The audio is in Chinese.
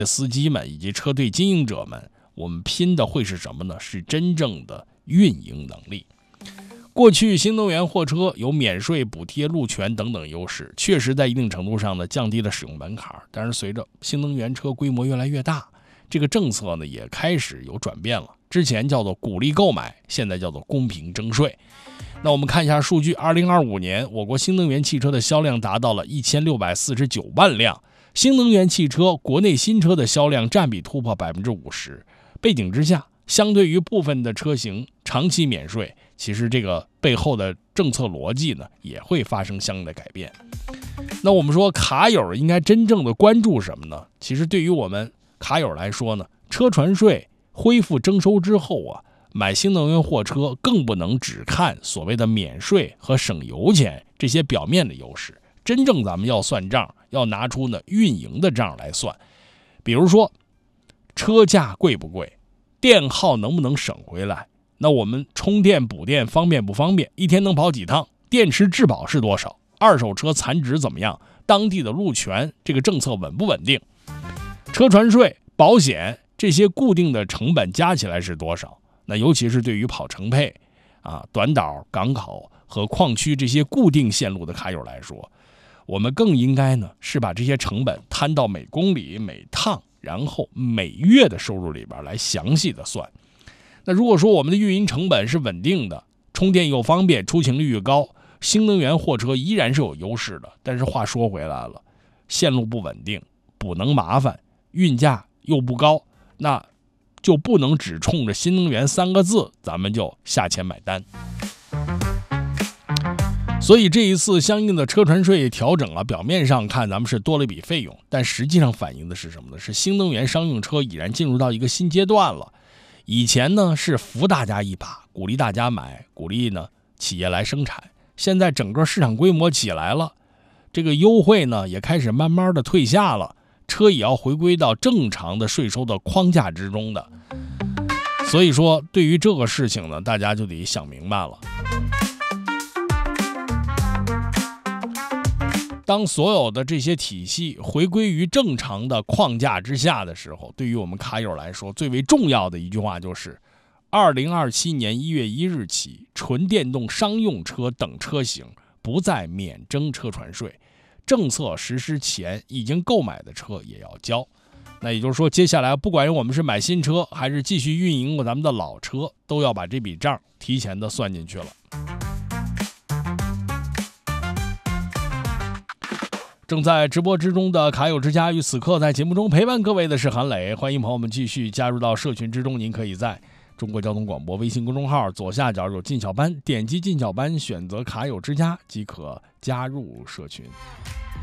司机们以及车队经营者们，我们拼的会是什么呢？是真正的运营能力。过去新能源货车有免税、补贴、路权等等优势，确实在一定程度上呢降低了使用门槛。但是随着新能源车规模越来越大，这个政策呢也开始有转变了。之前叫做鼓励购买，现在叫做公平征税。那我们看一下数据，2025年我国新能源汽车的销量达到了1649万辆，新能源汽车国内新车的销量占比突破50%。背景之下，相对于部分的车型长期免税，其实这个背后的政策逻辑呢也会发生相应的改变。那我们说卡友应该真正的关注什么呢？其实对于我们卡友来说呢，车船税恢复征收之后啊，买新能源货车更不能只看所谓的免税和省油钱这些表面的优势，真正咱们要算账，要拿出呢运营的账来算。比如说车价贵不贵，电耗能不能省回来，那我们充电补电方便不方便，一天能跑几趟，电池质保是多少，二手车残值怎么样，当地的路权这个政策稳不稳定，车船税、保险这些固定的成本加起来是多少。那尤其是对于跑城配短岛、港口和矿区这些固定线路的卡友来说，我们更应该呢是把这些成本摊到每公里、每趟，然后每月的收入里边来详细的算。那如果说我们的运营成本是稳定的，充电又方便，出勤率又高，新能源货车依然是有优势的。但是话说回来了，线路不稳定，补能麻烦，运价又不高，那就不能只冲着新能源3个字咱们就下钱买单。所以这一次相应的车船税调整表面上看咱们是多了一笔费用，但实际上反映的是什么呢？是新能源商用车已然进入到一个新阶段了。以前呢是扶大家一把，鼓励大家买，鼓励呢企业来生产。现在整个市场规模起来了，这个优惠呢也开始慢慢的退下了，车也要回归到正常的税收的框架之中的。所以说对于这个事情呢，大家就得想明白了。当所有的这些体系回归于正常的框架之下的时候，对于我们卡友来说最为重要的一句话就是2027年1月1日起，纯电动商用车等车型不再免征车船税，政策实施前已经购买的车也要交。那也就是说，接下来不管我们是买新车还是继续运营咱们的老车，都要把这笔账提前的算进去了。正在直播之中的卡友之家，与此刻在节目中陪伴各位的是韩磊，欢迎朋友们继续加入到社群之中。您可以在中国交通广播微信公众号左下角有进小班，点击进小班，选择卡友之家即可加入社群。